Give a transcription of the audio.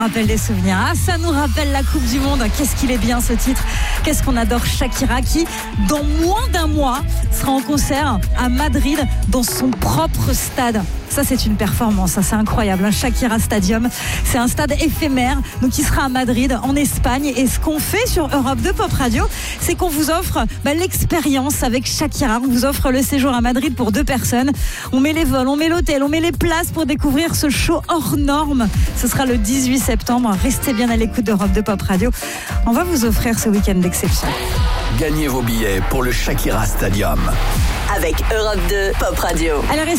Rappelle des souvenirs. Ah, ça nous rappelle la Coupe du Monde. Qu'est-ce qu'il est bien ce titre. Qu'est-ce qu'on adore Shakira qui, dans moins d'un mois, sera en concert à Madrid dans son propre stade. Ça, c'est une performance, ça, c'est incroyable. Un Shakira Stadium, c'est un stade éphémère, donc qui sera à Madrid, en Espagne. Et ce qu'on fait sur Europe 2 Pop Radio, c'est qu'on vous offre l'expérience avec Shakira. On vous offre le séjour à Madrid pour 2 personnes. On met les vols, on met l'hôtel, on met les places pour découvrir ce show hors norme. Ce sera le 18 septembre. Restez bien à l'écoute d'Europe 2 Pop Radio. On va vous offrir ce week-end d'exception. Gagnez vos billets pour le Shakira Stadium avec Europe 2 Pop Radio. Alors,